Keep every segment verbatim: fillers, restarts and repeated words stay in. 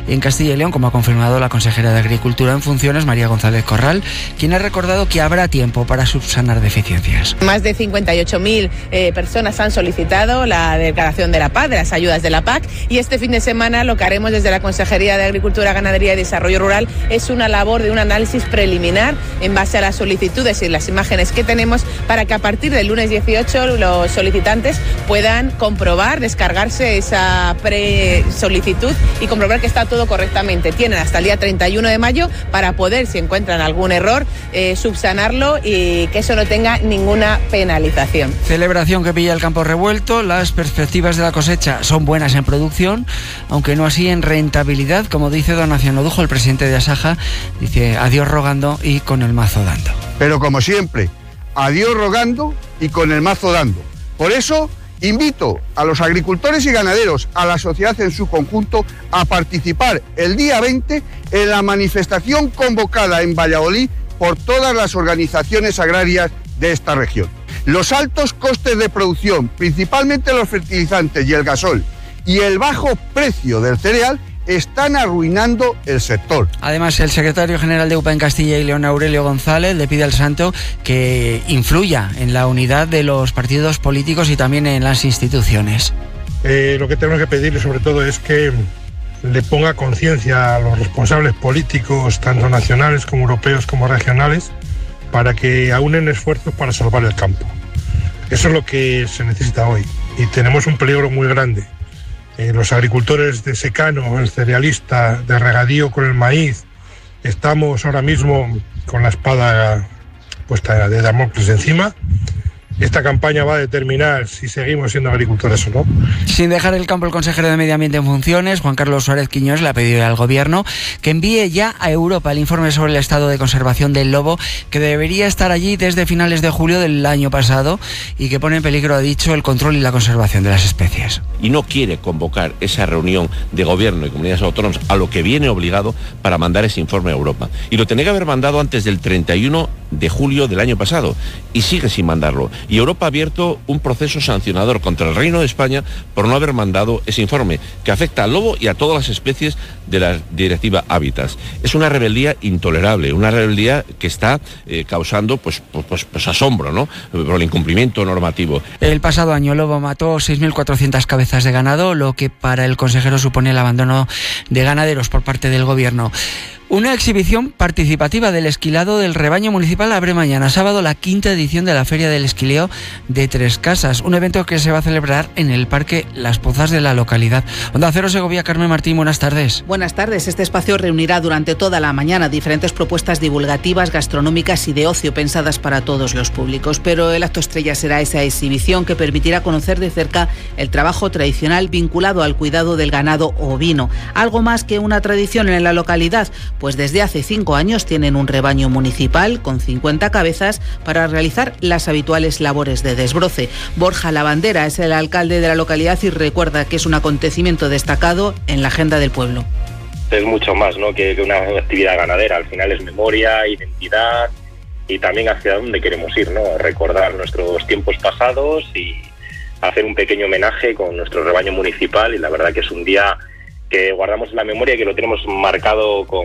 en Castilla y León, como ha confirmado la consejera de Agricultura en funciones, María González Corral, quien ha recordado que habrá tiempo para subsanar deficiencias. Más de cincuenta y ocho mil eh, personas han solicitado la declaración de la P A C, de las ayudas de la P A C, y este fin de semana lo que haremos desde la Consejería de Agricultura, Ganadería y Desarrollo Rural es una labor de un análisis preliminar en base a las solicitudes y las imágenes que tenemos, para que a partir del lunes dieciocho los solicitantes puedan comprobar, descargarse esa pre-solicitud y comprobar que está todo correctamente. Tienen hasta el día treinta y uno de mayo para poder, si encuentran algún error, eh, subsanarlo y que eso no tenga ninguna penalización. Celebración que pilla el campo revuelto. Las perspectivas de la cosecha son buenas en producción, aunque no así en rentabilidad, como dice don Naciano Dujo, el presidente de Asaja. Dice adiós rogando y con el mazo dando. Pero como siempre, adiós rogando y con el mazo dando. Por eso invito a los agricultores y ganaderos, a la sociedad en su conjunto, a participar el día veinte en la manifestación convocada en Valladolid por todas las organizaciones agrarias de esta región. Los altos costes de producción, principalmente los fertilizantes y el gasol, y el bajo precio del cereal están arruinando el sector. Además, el secretario general de U P A en Castilla y León, Aurelio González, le pide al Santo que influya en la unidad de los partidos políticos y también en las instituciones. Eh, lo que tenemos que pedirle sobre todo es que le ponga conciencia a los responsables políticos, tanto nacionales como europeos como regionales, para que aúnen esfuerzos para salvar el campo. Eso es lo que se necesita hoy y tenemos un peligro muy grande. Eh, los agricultores de secano, el cerealista, de regadío con el maíz, estamos ahora mismo con la espada puesta de Damocles encima. Esta campaña va a determinar si seguimos siendo agricultores o no. Sin dejar el campo, el consejero de Medio Ambiente en funciones, Juan Carlos Suárez Quiñones, le ha pedido al Gobierno que envíe ya a Europa el informe sobre el estado de conservación del lobo, que debería estar allí desde finales de julio del año pasado y que pone en peligro, ha dicho, el control y la conservación de las especies. Y no quiere convocar esa reunión de Gobierno y comunidades autónomas, a lo que viene obligado, para mandar ese informe a Europa. Y lo tenía que haber mandado antes del treinta y uno de julio del año pasado y sigue sin mandarlo. Y Europa ha abierto un proceso sancionador contra el Reino de España por no haber mandado ese informe, que afecta al lobo y a todas las especies de la Directiva Hábitats. Es una rebeldía intolerable, una rebeldía que está eh, causando pues, pues, pues asombro, ¿no?, por el incumplimiento normativo. El pasado año el lobo mató seis mil cuatrocientas cabezas de ganado, lo que para el consejero supone el abandono de ganaderos por parte del Gobierno. Una exhibición participativa del esquilado del rebaño municipal abre mañana sábado la quinta edición de la Feria del Esquileo de Tres Casas, un evento que se va a celebrar en el Parque Las Pozas de la localidad. Onda Cero Segovia, Carmen Martín, buenas tardes. Buenas tardes. Este espacio reunirá durante toda la mañana diferentes propuestas divulgativas, gastronómicas y de ocio pensadas para todos los públicos. Pero el acto estrella será esa exhibición que permitirá conocer de cerca el trabajo tradicional vinculado al cuidado del ganado ovino. Algo más que una tradición en la localidad, pues desde hace cinco años tienen un rebaño municipal con cincuenta cabezas para realizar las habituales labores de desbroce. Borja Lavandera es el alcalde de la localidad y recuerda que es un acontecimiento destacado en la agenda del pueblo. Es mucho más, ¿no?, que una actividad ganadera. Al final es memoria, identidad y también hacia dónde queremos ir, ¿no? Recordar nuestros tiempos pasados y hacer un pequeño homenaje con nuestro rebaño municipal, y la verdad que es un día que guardamos en la memoria y que lo tenemos marcado con,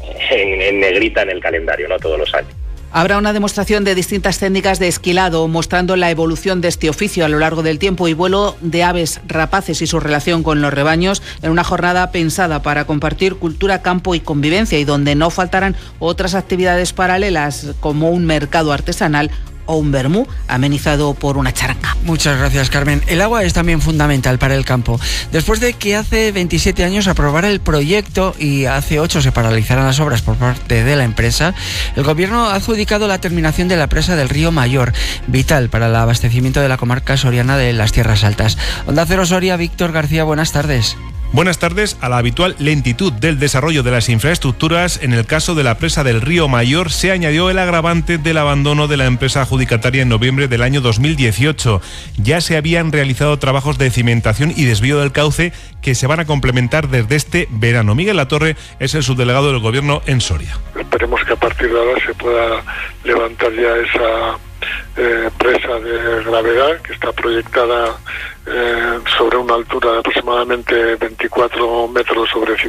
en, en negrita en el calendario, ¿no?, todos los años. Habrá una demostración de distintas técnicas de esquilado, mostrando la evolución de este oficio a lo largo del tiempo y vuelo de aves rapaces y su relación con los rebaños, en una jornada pensada para compartir cultura, campo y convivencia, y donde no faltarán otras actividades paralelas como un mercado artesanal o un vermú amenizado por una charanga. Muchas gracias, Carmen. El agua es también fundamental para el campo. Después de que hace veintisiete años aprobara el proyecto y hace ocho se paralizaran las obras por parte de la empresa, el Gobierno ha adjudicado la terminación de la presa del Río Mayor, vital para el abastecimiento de la comarca soriana de las Tierras Altas. Onda Cero Soria, Víctor García, buenas tardes. Buenas tardes. A la habitual lentitud del desarrollo de las infraestructuras, en el caso de la presa del Río Mayor se añadió el agravante del abandono de la empresa adjudicataria en noviembre del año dos mil dieciocho. Ya se habían realizado trabajos de cimentación y desvío del cauce que se van a complementar desde este verano. Miguel Latorre es el subdelegado del Gobierno en Soria. Esperemos que a partir de ahora se pueda levantar ya esa eh, presa de gravedad que está proyectada eh, sobre una altura de aproximadamente veinticuatro metros sobre